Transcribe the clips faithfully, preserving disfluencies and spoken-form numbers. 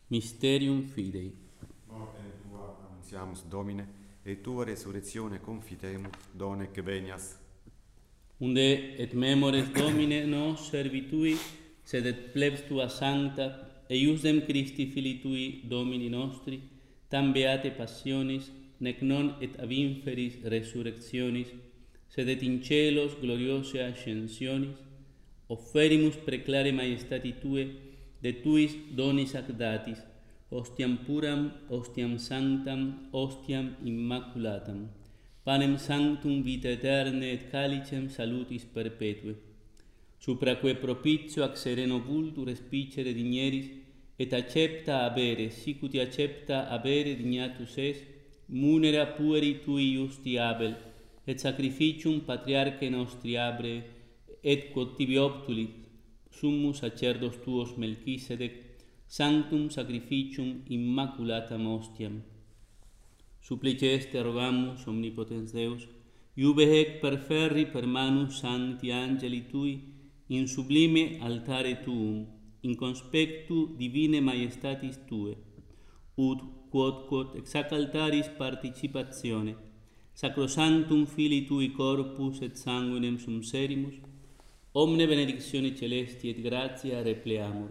Mysterium Fidei. Mortem tua annunziamus, Domine, et tua resurrectione confitemus, donec venias. Unde et memores Domine nos servitui, sed et plebs tua sancta, eiusdem Christi Filii tui, Domini nostri, tam beate passionis, nec non et ab inferis resurrectionis, sed et in celos gloriose ascensionis, offerimus preclare majestati Tue, de Tuis donis ac datis, ostiam puram, ostiam sanctam, ostiam immaculatam, panem sanctum vita aeterne et calicem salutis perpetue, supraque propitio ac sereno vultur espicere digneris, et accepta abere, sicuti accepta abere dignatus es, munera pueri Tui justi Abel, et sacrificium patriarche nostri abre, et quod tibi obtulit, summus sacerdos Tuos Melchisedec, sanctum sacrificium immaculatam ostiam. Supplice este rogamus, omnipotens Deus, iube hec per ferri per manus sancti angeli Tui, in sublime altare Tuum, in conspectu divine majestatis Tue, ut quod quod ex hac altaris participatione, sacrosanctum Filii Tui corpus et sanguinem sum serimus, omne benedictione celesti et gratia repleamur.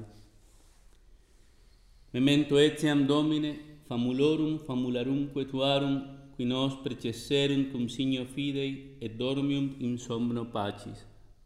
Memento etiam, Domine, famulorum famularumque Tuarum, qui nos precesserunt cum signo fidei et dormiunt in somno pacis.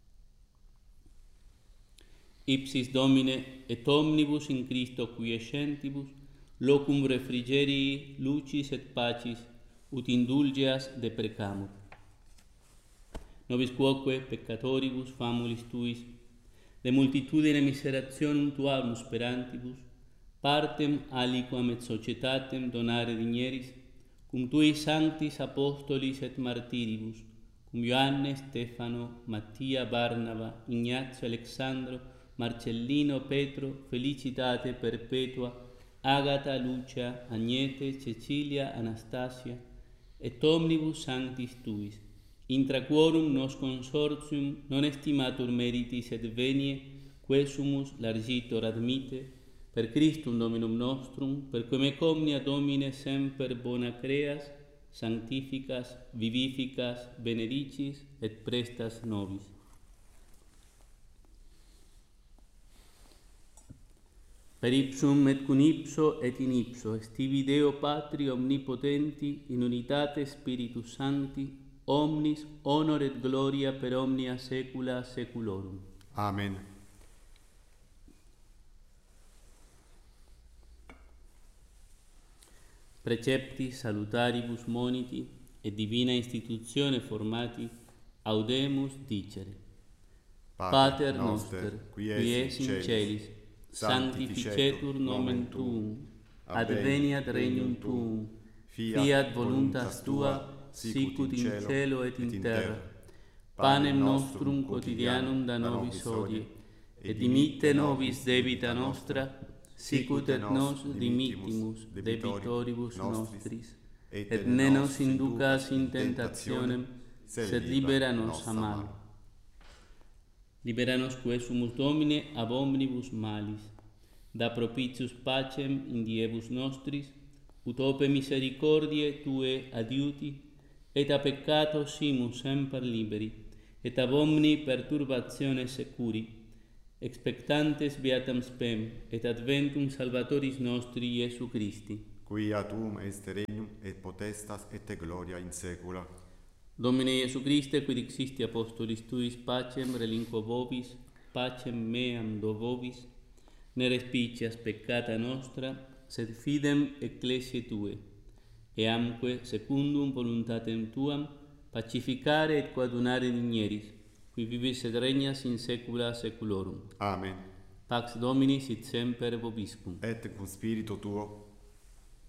Ipsis Domine et omnibus in Christo quiescentibus, locum refrigerii lucis et pacis, ut indulgeas deprecamur. Nobis quoque peccatoribus famulis Tuis, de multitudine miserationum Tuarum sperantibus, partem aliquam et societatem donare digneris, cum Tui sanctis apostolis et martiribus, cum Ioanne, Stefano, Mattia, Barnaba, Ignazio, Alexandro, Marcellino, Petro, Felicitate perpetua, Agata, Lucia, Agnete, Cecilia, Anastasia, et omnibus sanctis Tuis, intra quorum nos consortium non estimatur meritis et venie, quesumus largitor admite, per Christum Dominum nostrum, per quem ec omnia Domine semper bona creas, sanctificas, vivificas, benedicis et prestas nobis. Per ipsum et cum ipso et in ipso est tibi Deo Patri omnipotenti in unitate Spiritus Sancti, omnis honor et gloria per omnia saecula saeculorum. Amen. Precepti salutaribus moniti et divina institutione formati, audemus dicere. Pater noster, qui es in celis, sanctificetur nomen Tuum, adveniat regnum Tuum, fiat voluntas Tua, sicut in cielo et in terra. Panem nostrum quotidianum da nobis hodie, et dimitte nobis debita nostra, sicut et nos dimittimus debitoribus nostris, et ne nos inducas in tentationem, sed libera nos a malo. Libera nos quesumus Domine ab omnibus malis, da propitius pacem in diebus nostris, ut ope misericordiae Tue adiuti, et a peccato simus semper liberi, et ab omni perturbatione securi, expectantes beatam spem, et adventum Salvatoris nostri Iesu Christi. Quia Tuum est regnum et potestas et gloria in saecula. Domine Iesu Christe, quid dixisti apostolis Tuis pacem relinquo vobis, pacem meam do vobis, ne respicias peccata nostra, sed fidem ecclesiae Tue, eamque secundum voluntatem Tuam pacificare et coadunare digneris, qui vivis et regnas in saecula saeculorum. Amen. Pax Domini sit semper vobiscum. Et cum spiritu Tuo.